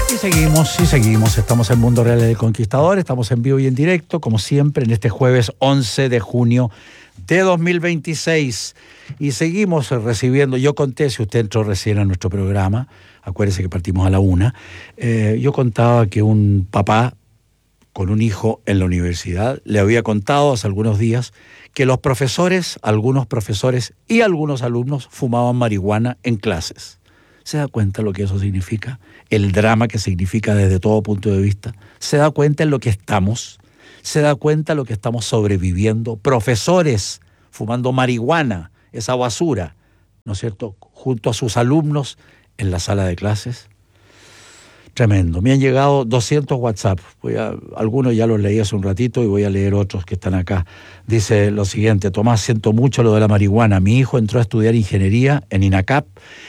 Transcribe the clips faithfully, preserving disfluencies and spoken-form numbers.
Y seguimos, y seguimos. Estamos en Mundo Real del Conquistador, estamos en vivo y en directo, como siempre, en este jueves once de junio de dos mil veintiséis. Y seguimos recibiendo, yo conté, si usted entró recién a nuestro programa, acuérdese que partimos a la una, eh, yo contaba que un papá con un hijo en la universidad le había contado hace algunos días que los profesores, algunos profesores y algunos alumnos fumaban marihuana en clases. ¿Se da cuenta lo que eso significa? El drama que significa desde todo punto de vista. ¿Se da cuenta en lo que estamos? ¿Se da cuenta en lo que estamos sobreviviendo? Profesores fumando marihuana, esa basura, ¿no es cierto?, junto a sus alumnos en la sala de clases. Tremendo. Me han llegado doscientos WhatsApp. Voy a, algunos ya los leí hace un ratito y voy a leer otros que están acá. Dice lo siguiente: Tomás, siento mucho lo de la marihuana. Mi hijo entró a estudiar ingeniería en INACAP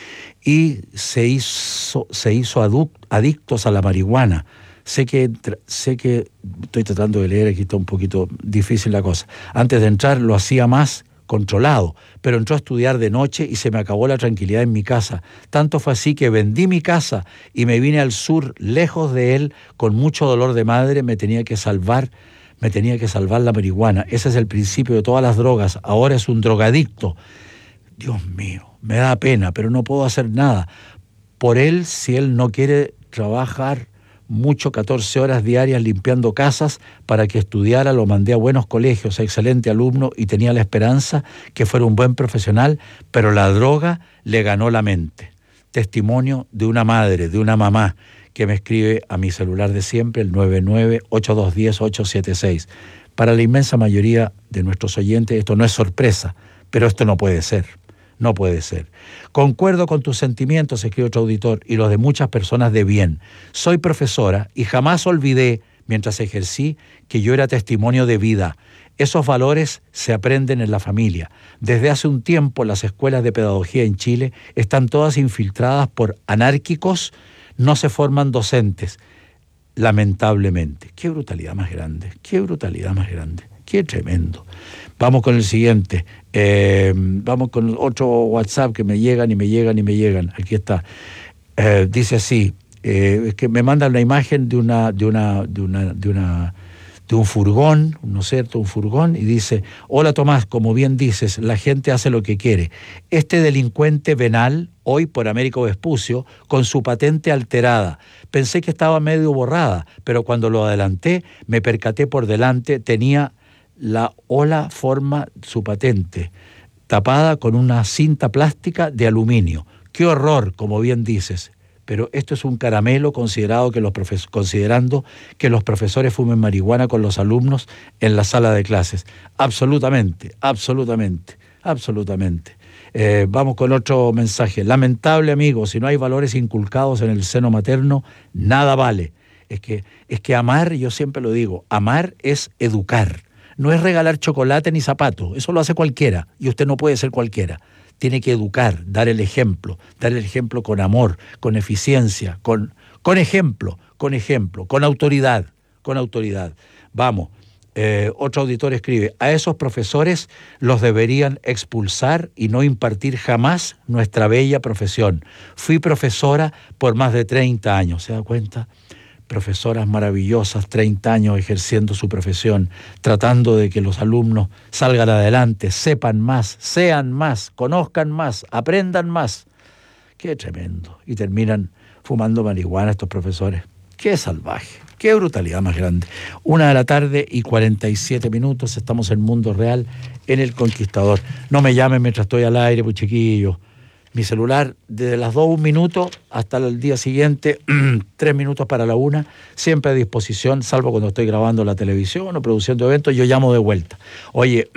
y se hizo, se hizo adictos a la marihuana. Sé que, sé que, estoy tratando de leer, aquí está un poquito difícil la cosa. Antes de entrar lo hacía más controlado, pero entró a estudiar de noche y se me acabó la tranquilidad en mi casa. Tanto fue así que vendí mi casa y me vine al sur, lejos de él, con mucho dolor de madre. Me tenía que salvar, me tenía que salvar la marihuana. Ese es el principio de todas las drogas. Ahora es un drogadicto. Dios mío, me da pena, pero no puedo hacer nada por él si él no quiere trabajar mucho, catorce horas diarias limpiando casas para que estudiara. Lo mandé a buenos colegios, excelente alumno, y tenía la esperanza que fuera un buen profesional, pero la droga le ganó la mente. Testimonio de una madre, de una mamá, que me escribe a mi celular de siempre, el nueve nueve, ocho dos uno cero, ocho siete seis. Para la inmensa mayoría de nuestros oyentes esto no es sorpresa, pero esto no puede ser. No puede ser. Concuerdo con tus sentimientos, escribe otro auditor, y los de muchas personas de bien. Soy profesora y jamás olvidé, mientras ejercí, que yo era testimonio de vida. Esos valores se aprenden en la familia. Desde hace un tiempo las escuelas de pedagogía en Chile están todas infiltradas por anárquicos, no se forman docentes, lamentablemente. Qué brutalidad más grande, qué brutalidad más grande, qué tremendo. Vamos con el siguiente. Eh, vamos con otro WhatsApp que me llegan y me llegan y me llegan. Aquí está. Eh, dice así, eh, es que me mandan la imagen de una, de una, de una, de una, de un furgón, ¿no es cierto? Un furgón, y dice: hola Tomás, como bien dices, la gente hace lo que quiere. Este delincuente venal, hoy por Américo Vespucio, con su patente alterada. Pensé que estaba medio borrada, pero cuando lo adelanté, me percaté por delante, tenía la ola forma su patente, tapada con una cinta plástica de aluminio. ¡Qué horror!, como bien dices. Pero esto es un caramelo considerado que los profes- considerando que los profesores fumen marihuana con los alumnos en la sala de clases. Absolutamente, absolutamente, absolutamente. Eh, vamos con otro mensaje. Lamentable, amigo, si no hay valores inculcados en el seno materno, nada vale. Es que, es que amar, yo siempre lo digo, amar es educar. No es regalar chocolate ni zapatos, eso lo hace cualquiera, y usted no puede ser cualquiera. Tiene que educar, dar el ejemplo, dar el ejemplo con amor, con eficiencia, con, con ejemplo, con ejemplo, con autoridad, con autoridad. Vamos, eh, otro auditor escribe: a esos profesores los deberían expulsar y no impartir jamás nuestra bella profesión. Fui profesora por más de treinta años, ¿se da cuenta? Profesoras maravillosas, treinta años ejerciendo su profesión, tratando de que los alumnos salgan adelante, sepan más, sean más, conozcan más, aprendan más. Qué tremendo. Y terminan fumando marihuana estos profesores. Qué salvaje, qué brutalidad más grande. Una de la tarde y cuarenta y siete minutos, estamos en Mundo Real, en El Conquistador. No me llamen mientras estoy al aire, pues chiquillos. Mi celular, desde las dos, un minuto, hasta el día siguiente, tres minutos para la una, siempre a disposición, salvo cuando estoy grabando la televisión o produciendo eventos, yo llamo de vuelta. Oye,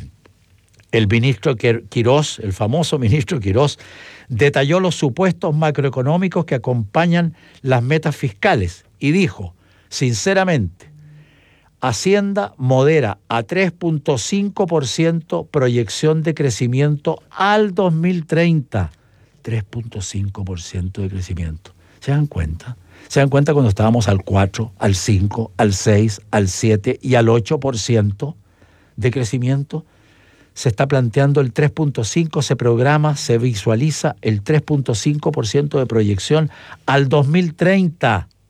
el ministro Quirós, el famoso ministro Quirós, detalló los supuestos macroeconómicos que acompañan las metas fiscales y dijo, sinceramente, Hacienda modera a tres punto cinco por ciento proyección de crecimiento al dos mil treinta. tres punto cinco por ciento de crecimiento. ¿Se dan cuenta? ¿Se dan cuenta cuando estábamos al cuatro, al cinco, al seis, al siete y al ocho por ciento de crecimiento? Se está planteando el tres punto cinco, se programa, se visualiza el tres punto cinco por ciento de proyección al dos mil treinta.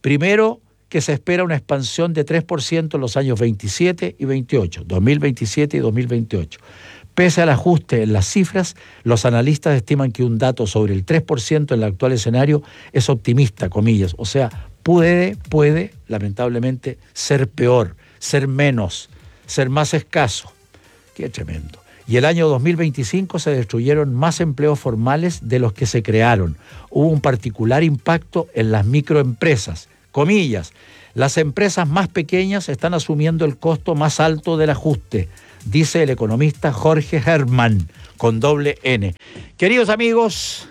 Primero, que se espera una expansión de tres por ciento en los años veintisiete y veintiocho, dos mil veintisiete y dos mil veintiocho. Pese al ajuste en las cifras, los analistas estiman que un dato sobre el tres por ciento en el actual escenario es optimista, comillas. O sea, puede, puede, lamentablemente, ser peor, ser menos, ser más escaso. Qué tremendo. Y el año dos mil veinticinco se destruyeron más empleos formales de los que se crearon. Hubo un particular impacto en las microempresas. Comillas, las empresas más pequeñas están asumiendo el costo más alto del ajuste, dice el economista Jorge Herman, con doble N. Queridos amigos,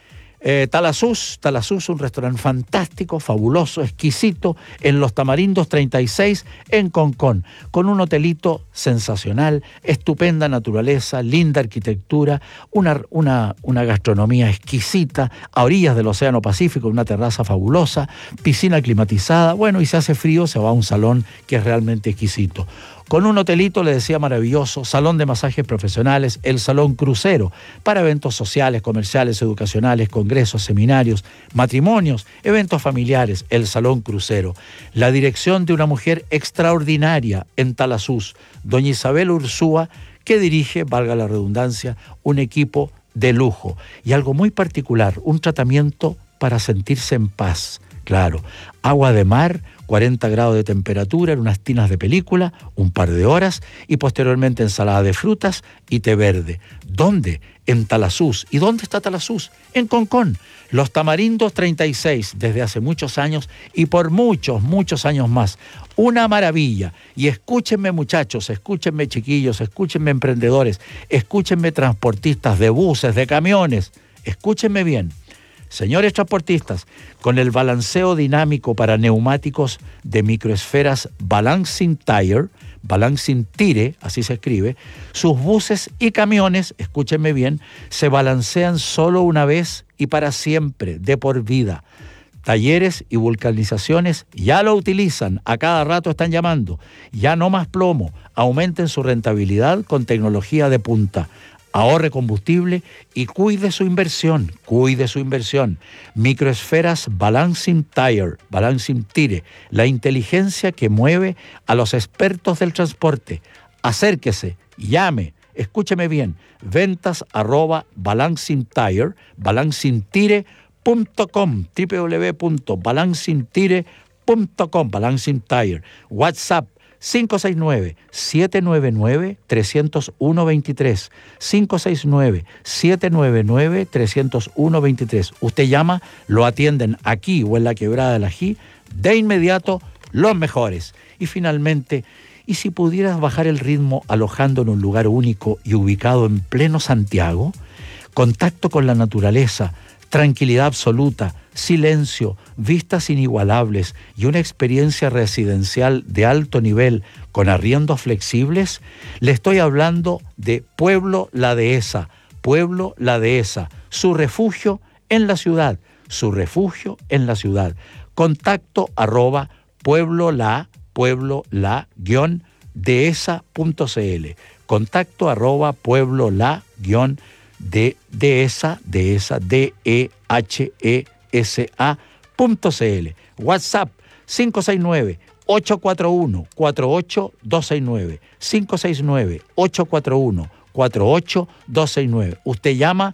eh, Talasús, Talasús, un restaurante fantástico, fabuloso, exquisito, en Los Tamarindos treinta y seis, en Concón, con un hotelito sensacional, estupenda naturaleza, linda arquitectura, una, una, una gastronomía exquisita, a orillas del Océano Pacífico, una terraza fabulosa, piscina climatizada, bueno, y si hace frío se va a un salón que es realmente exquisito. Con un hotelito, le decía, maravilloso, salón de masajes profesionales, el salón crucero, para eventos sociales, comerciales, educacionales, congresos, seminarios, matrimonios, eventos familiares, el salón crucero. La dirección de una mujer extraordinaria en Talasús, doña Isabel Ursúa, que dirige, valga la redundancia, un equipo de lujo. Y algo muy particular, un tratamiento para sentirse en paz. Claro, agua de mar, cuarenta grados de temperatura en unas tinas de película, un par de horas y posteriormente ensalada de frutas y té verde. ¿Dónde? En Talasús. ¿Y dónde está Talasús? En Concón. Los Tamarindos treinta y seis, desde hace muchos años y por muchos, muchos años más. Una maravilla. Y escúchenme, muchachos, escúchenme, chiquillos, escúchenme, emprendedores, escúchenme, transportistas de buses, de camiones. Escúchenme bien. Señores transportistas, con el balanceo dinámico para neumáticos de microesferas Balancing Tire, Balancing Tire, así se escribe, sus buses y camiones, escúchenme bien, se balancean solo una vez y para siempre, de por vida. Talleres y vulcanizaciones ya lo utilizan, a cada rato están llamando. Ya no más plomo, aumenten su rentabilidad con tecnología de punta. Ahorre combustible y cuide su inversión, cuide su inversión. Microesferas Balancing Tire, Balancing Tire, la inteligencia que mueve a los expertos del transporte. Acérquese, llame, escúcheme bien, ventas arroba Balancing Tire, balancing tire punto com, doble u doble u doble u punto balancing tire punto com, Balancing Tire, WhatsApp cinco seis nueve, siete nueve nueve, tres cero uno dos tres, cinco seis nueve, siete nueve nueve, tres cero uno dos tres. Usted llama, lo atienden aquí o en la Quebrada del Ají, de inmediato los mejores. Y finalmente, ¿y si pudieras bajar el ritmo alojando en un lugar único y ubicado en pleno Santiago? Contacto con la naturaleza, tranquilidad absoluta, silencio, vistas inigualables y una experiencia residencial de alto nivel con arriendos flexibles. Le estoy hablando de Pueblo La Dehesa, Pueblo La Dehesa, su refugio en la ciudad, su refugio en la ciudad. Contacto arroba pueblo la, pueblo la, guión, dehesa punto cl. Contacto arroba pueblo la, guión, de dehesa, dehesa, D E H E S A punto cl. WhatsApp cinco seis nueve, ocho cuatro uno, cuatro ocho dos seis nueve, cinco seis nueve, ocho cuatro uno, cuatro ocho dos seis nueve. Usted llama,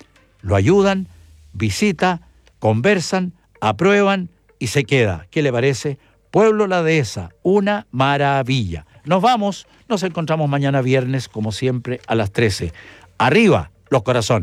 lo ayudan, visita, conversan, aprueban y se queda. ¿Qué le parece? Pueblo La Dehesa, una maravilla. Nos vamos, nos encontramos mañana viernes, como siempre, a las trece. Arriba los corazones.